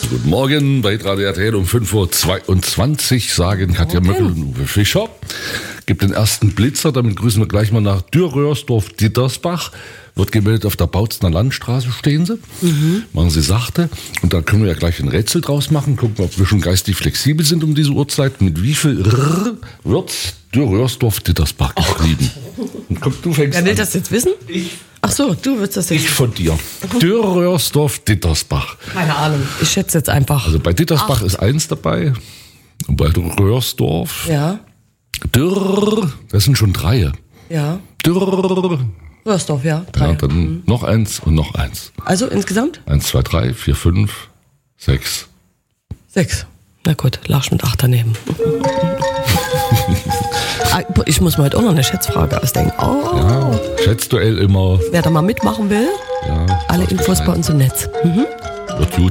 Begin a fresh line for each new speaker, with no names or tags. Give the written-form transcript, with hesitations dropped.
Guten Morgen bei Radio RTL um 5.22 Uhr sagen Katja Möckel und Uwe Fischer. Gibt den ersten Blitzer, damit grüßen wir gleich mal nach Dürröhrsdorf-Dittersbach. Wird gemeldet, auf der Bautzner Landstraße stehen sie. Machen sie sachte. Und da können wir ja gleich ein Rätsel draus machen. Gucken, ob wir schon geistig flexibel sind um diese Uhrzeit. Mit wie viel R wird Dürröhrsdorf-Dittersbach geschrieben? Und guck, du fängst
Wer will
an.
das jetzt wissen? Ach so, du willst das jetzt.
Ich von dir. Dürröhrsdorf-Dittersbach.
Keine Ahnung. Ich schätze jetzt einfach.
Also bei Dittersbach ist 1 dabei. Und bei Röhrsdorf.
Ja,
Dürr, das sind schon 3.
ja.
Dürr.
Röhrsdorf, ja. 3.
Ja, dann noch 1 und noch 1.
Also insgesamt?
1, 2, 3, 4, 5, 6.
6. Na gut, Larsch mit 8 daneben. Ich muss mir heute auch noch eine Schätzfrage ausdenken. Oh,
Ja, Schätzduell immer.
wer da mal mitmachen will,
Ja,
alle
sagt
Infos
Bescheid.
bei uns im Netz.
Wird gut.